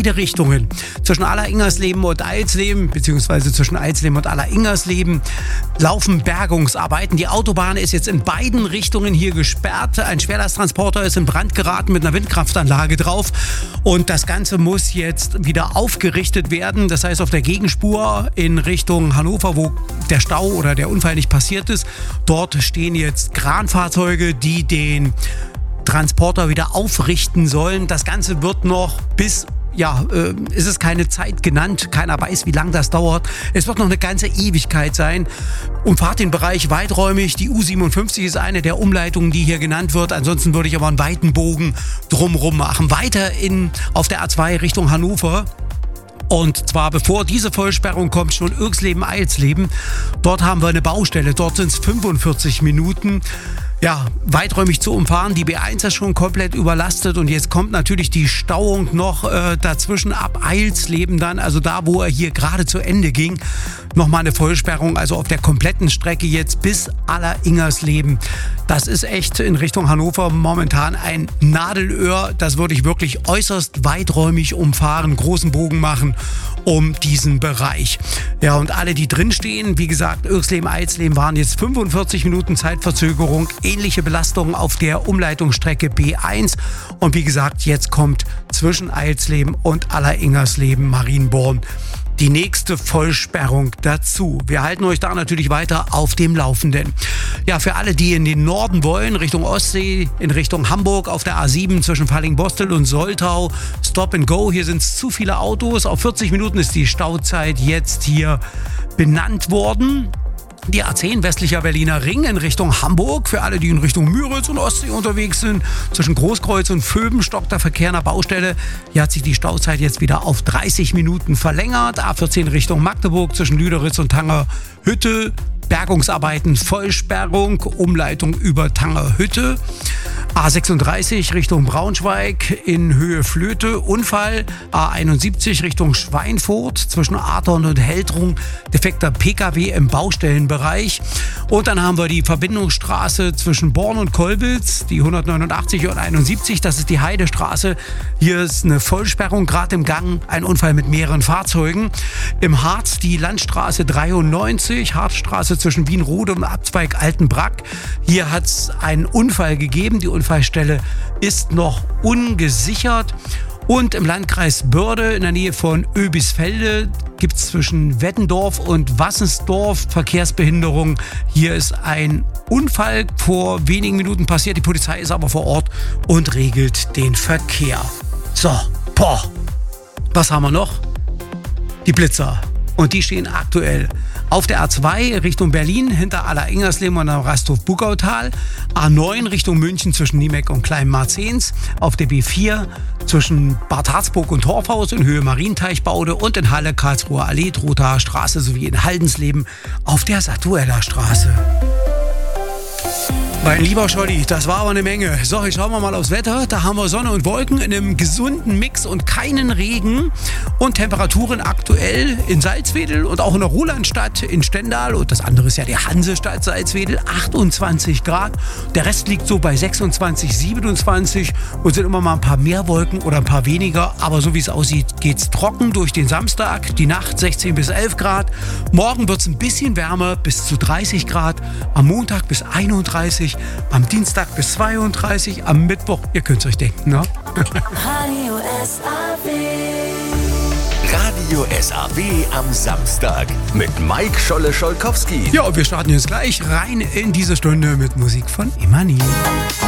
beide Richtungen. Zwischen Aller-Ingersleben und Eilsleben, beziehungsweise zwischen Eilsleben und Aller-Ingersleben, laufen Bergungsarbeiten. Die Autobahn ist jetzt in beiden Richtungen hier gesperrt. Ein Schwerlasttransporter ist in Brand geraten mit einer Windkraftanlage drauf. Und das Ganze muss jetzt wieder aufgerichtet werden. Das heißt, auf der Gegenspur in Richtung Hannover, wo der Stau oder der Unfall nicht passiert ist, dort stehen jetzt Kranfahrzeuge, die den Transporter wieder aufrichten sollen. Das Ganze wird noch bis, ist es keine Zeit genannt. Keiner weiß, wie lange das dauert. Es wird noch eine ganze Ewigkeit sein. Umfahrt den Bereich weiträumig. Die U57 ist eine der Umleitungen, die hier genannt wird. Ansonsten würde ich aber einen weiten Bogen drumherum machen. Weiter auf der A2 Richtung Hannover. Und zwar bevor diese Vollsperrung kommt, schon Irxleben-Eilsleben. Dort haben wir eine Baustelle. Dort sind es 45 Minuten. Ja, weiträumig zu umfahren. Die B1 ist schon komplett überlastet und jetzt kommt natürlich die Stauung noch dazwischen ab Eilsleben dann, also da, wo er hier gerade zu Ende ging, nochmal eine Vollsperrung, also auf der kompletten Strecke jetzt bis Aller-Ingersleben. Das ist echt in Richtung Hannover momentan ein Nadelöhr. Das würde ich wirklich äußerst weiträumig umfahren, großen Bogen machen um diesen Bereich. Ja, und alle, die drinstehen, wie gesagt, Irxleben, Eilsleben waren jetzt 45 Minuten Zeitverzögerung, ähnliche Belastungen auf der Umleitungsstrecke B1 und wie gesagt, jetzt kommt zwischen Eilsleben und Aller-Ingersleben Marienborn die nächste Vollsperrung dazu. Wir halten euch da natürlich weiter auf dem Laufenden. Ja, für alle, die in den Norden wollen, Richtung Ostsee, in Richtung Hamburg, auf der A7 zwischen Falling-Bostel und Soltau, Stop and Go. Hier sind es zu viele Autos. Auf 40 Minuten ist die Stauzeit jetzt hier benannt worden. Die A10 westlicher Berliner Ring in Richtung Hamburg. Für alle, die in Richtung Müritz und Ostsee unterwegs sind. Zwischen Großkreuz und Vöben stockt der Verkehr nach Baustelle. Hier hat sich die Stauzeit jetzt wieder auf 30 Minuten verlängert. A14 Richtung Magdeburg zwischen Lüderitz und Tangerhütte. Bergungsarbeiten, Vollsperrung, Umleitung über Tangerhütte. A36 Richtung Braunschweig in Höhe Flöte, Unfall. A71 Richtung Schweinfurt zwischen Adorn und Heldrung, defekter PKW im Baustellenbereich. Und dann haben wir die Verbindungsstraße zwischen Born und Kollwitz, die 189 und 71, das ist die Heidestraße. Hier ist eine Vollsperrung gerade im Gang, ein Unfall mit mehreren Fahrzeugen. Im Harz die Landstraße 93, Harzstraße zwischen Wienrode und Abzweig Altenbrak. Hier hat es einen Unfall gegeben. Die Unfallstelle ist noch ungesichert. Und im Landkreis Börde in der Nähe von Oebisfelde gibt es zwischen Wettendorf und Wassensdorf Verkehrsbehinderung. Hier ist ein Unfall vor wenigen Minuten passiert. Die Polizei ist aber vor Ort und regelt den Verkehr. So, was haben wir noch? Die Blitzer. Und die stehen aktuell auf der A2 Richtung Berlin hinter Aller-Ingersleben und am Rasthof-Bugautal. A9 Richtung München zwischen Niemeck und Kleinmarzens. Auf der B4 zwischen Bad Harzburg und Torfhaus in Höhe Marienteichbaude und in Halle Karlsruher Allee, Trothaer Straße sowie in Haldensleben auf der Satueller Straße. Mein lieber Scholli, das war aber eine Menge. So, jetzt schauen wir mal aufs Wetter. Da haben wir Sonne und Wolken in einem gesunden Mix und keinen Regen. Und Temperaturen aktuell in Salzwedel und auch in der Rolandstadt in Stendal. Und das andere ist ja die Hansestadt Salzwedel, 28 Grad. Der Rest liegt so bei 26, 27 und sind immer mal ein paar mehr Wolken oder ein paar weniger. Aber so wie es aussieht, geht's trocken durch den Samstag. Die Nacht 16 bis 11 Grad. Morgen wird's ein bisschen wärmer, bis zu 30 Grad. Am Montag bis 31. Am Dienstag bis 32, am Mittwoch, ihr könnt es euch denken, ne? Radio SAW. Radio SAW am Samstag mit Mike Scholle-Scholkowski. Ja, und wir starten jetzt gleich rein in diese Stunde mit Musik von Imani.